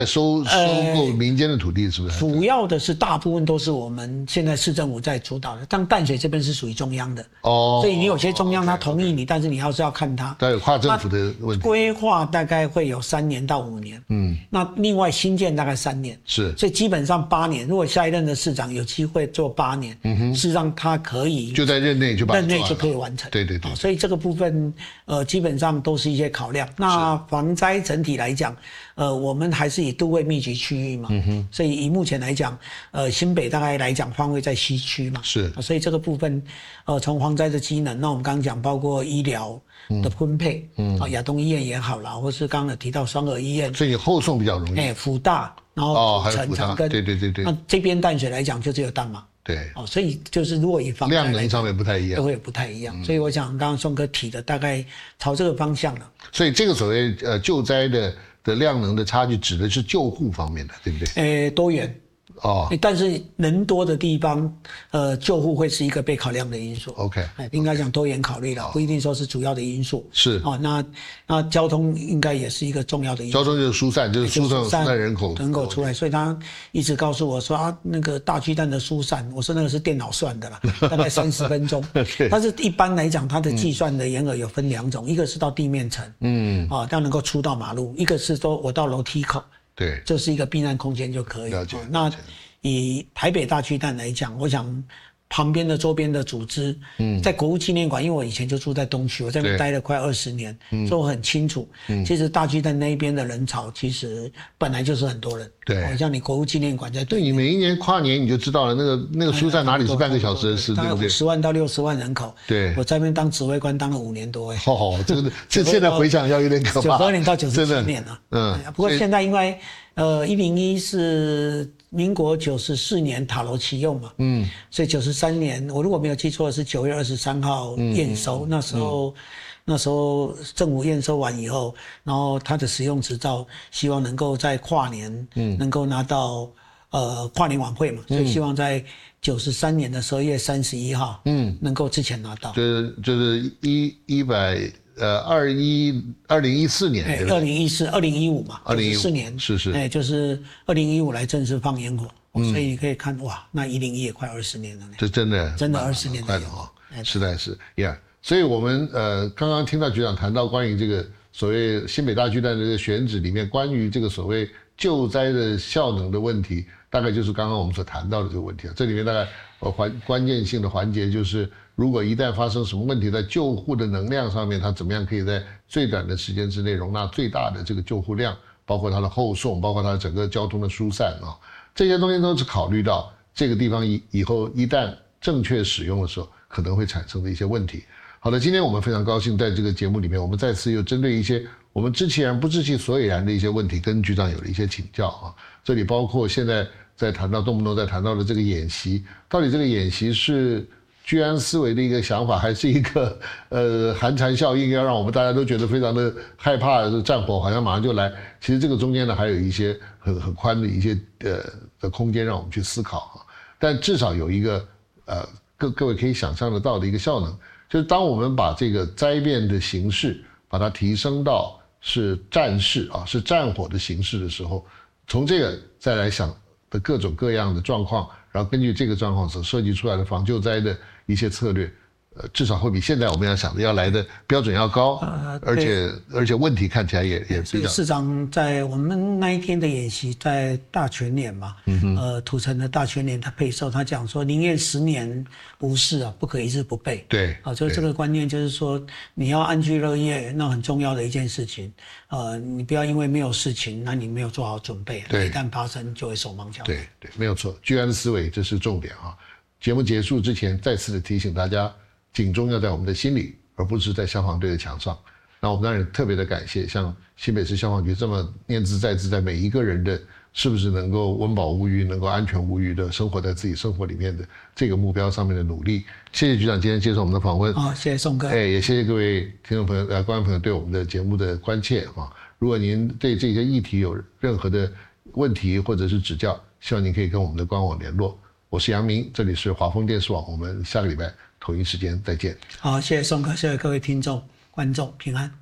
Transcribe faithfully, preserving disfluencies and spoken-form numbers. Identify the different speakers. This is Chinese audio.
Speaker 1: 收收购民间的土地，是不是？
Speaker 2: 主要的是大部分都是我们现在市政府在主导的，但淡水这边是属于中央的哦，所以你有些中央他同意你，但是你要是要看他，
Speaker 1: 它有跨政府的问题。
Speaker 2: 规划大概会有三年到五年，嗯，那另外新建大概三年，
Speaker 1: 是，
Speaker 2: 所以基本上八年。如果下一任的市长有机会做八年，嗯哼，事实上他可以
Speaker 1: 就在任内就把
Speaker 2: 任内就可以完成，
Speaker 1: 对对对、哦，
Speaker 2: 所以这个部分呃基本上都是一些考量。那防灾整体来讲，呃，我们还是以都会密集区域嘛，嗯哼，所以以目前来讲，呃，新北大概来讲方位在西区嘛，
Speaker 1: 是，
Speaker 2: 所以这个部分，呃，从防灾的机能，那我们刚刚讲包括医疗的分配，嗯，啊，亚东医院也好啦，或是刚刚有提到双和医院，
Speaker 1: 所以你后送比较容易，
Speaker 2: 哎，辅大，然后
Speaker 1: 哦，还有
Speaker 2: 城
Speaker 1: 辅大，
Speaker 2: 跟
Speaker 1: 对对对对，
Speaker 2: 那这边淡水来讲就只有淡嘛。
Speaker 1: 对，
Speaker 2: 哦，所以就是如果以防灾
Speaker 1: 量能上面不太一样，
Speaker 2: 都会不太一样，嗯、所以我想刚刚宋哥提的大概朝这个方向了。
Speaker 1: 所以这个所谓呃救灾的的量能的差距，指的是救护方面的，对不对？
Speaker 2: 诶，多元。哦，但是人多的地方，呃，救护会是一个被考量的因素。
Speaker 1: OK，
Speaker 2: 应该讲多元考虑了，不一定说是主要的因素。
Speaker 1: 是
Speaker 2: 哦，那那交通应该也是一个重要的因素。
Speaker 1: 交通就是疏散，就是疏散疏散人口
Speaker 2: 人口出来，所以他一直告诉我说啊，那个大巨蛋的疏散，我说那个是电脑算的啦，大概三十分钟。但是一般来讲，它的计算的沿额有分两种，一个是到地面层，嗯，啊，要能够出到马路；一个是说我到楼梯口。
Speaker 1: 对，
Speaker 2: 这是一个避难空间就可以。了解。那以台北大巨蛋来讲，我想旁边的周边的组织，嗯，在国父纪念馆，因为我以前就住在东区，我在那边待了快二十年，嗯，所以我很清楚，嗯，其实大巨蛋那一边的人潮其实本来就是很多人。对，好像你国父纪念馆在
Speaker 1: 对你每一年跨年你就知道了，那个那个疏散哪里是半个小时的事，对不对？
Speaker 2: 十万到六十万人口。
Speaker 1: 对，
Speaker 2: 我在那边当指挥官当了五年多，哎，
Speaker 1: 哦，这个这现在回想要有点可怕。
Speaker 2: 九十二年到九十七年了，嗯，不过现在因为呃一零一是民国九十四年塔楼启用嘛，嗯，所以九十三年我如果没有记错是九月二十三号验收，嗯、那时候。嗯那时候政府验收完以后，然后他的使用执照，希望能够在跨年，嗯，能够拿到呃跨年晚会嘛，所以希望在九十三年的十二月三十一号，嗯，能够之前拿到。
Speaker 1: 就是就是一一百呃二一二零一四年，
Speaker 2: 对，二零一四二零一五嘛，
Speaker 1: 二零一
Speaker 2: 四年
Speaker 1: 是是，
Speaker 2: 哎，就是二零一五来正式放烟火，嗯、所以你可以看哇，那一零一也快二十年了呢，
Speaker 1: 这真的
Speaker 2: 真的二十年
Speaker 1: 快了哦，实在是 ，Yeah。所以我们呃刚刚听到局长谈到关于这个所谓新北大巨蛋的这个选址里面，关于这个所谓救灾的效能的问题，大概就是刚刚我们所谈到的这个问题啊。这里面大概呃环关键性的环节就是，如果一旦发生什么问题，在救护的能量上面，它怎么样可以在最短的时间之内容纳最大的这个救护量，包括它的后送，包括它整个交通的疏散啊，这些东西都是考虑到这个地方以以后一旦正确使用的时候可能会产生的一些问题。好的，今天我们非常高兴在这个节目里面，我们再次又针对一些我们知其然不知其所以然的一些问题，跟局长有了一些请教啊。这里包括现在在谈到动不动在谈到的这个演习，到底这个演习是居安思危的一个想法，还是一个呃寒蝉效应，要让我们大家都觉得非常的害怕，战火好像马上就来？其实这个中间呢，还有一些很很宽的一些呃的空间让我们去思考啊。但至少有一个呃各各位可以想象得到的一个效能。就是当我们把这个灾变的形式把它提升到是战事啊，是战火的形式的时候，从这个再来想的各种各样的状况，然后根据这个状况所设计出来的防救灾的一些策略，呃，至少会比现在我们要想的要来的标准要高，呃、而且而且问题看起来也也比较。
Speaker 2: 市长在我们那一天的演习，在大全年嘛，嗯、呃，土城的大全年他配授，他讲说宁愿十年无事啊，不可一日不备。
Speaker 1: 对，
Speaker 2: 啊，就是这个观念，就是说你要安居乐业，那很重要的一件事情。呃，你不要因为没有事情，那你没有做好准备，一旦发生就会手忙脚乱。
Speaker 1: 对对，没有错，居安思危这是重点啊。节目结束之前，再次的提醒大家。警钟要在我们的心里，而不是在消防队的墙上。那我们当然特别的感谢，像新北市消防局这么念兹在兹，在每一个人的是不是能够温饱无虞、能够安全无虞的生活在自己生活里面的这个目标上面的努力。谢谢局长今天接受我们的访问。
Speaker 2: 好，谢谢宋哥。
Speaker 1: 哎，也谢谢各位听众朋友、呃观众朋友对我们的节目的关切啊。如果您对这些议题有任何的问题或者是指教，希望您可以跟我们的官网联络。我是杨明，这里是华丰电视网，我们下个礼拜同一时间再见。
Speaker 2: 好，谢谢宋哥，谢谢各位听众、观众，平安。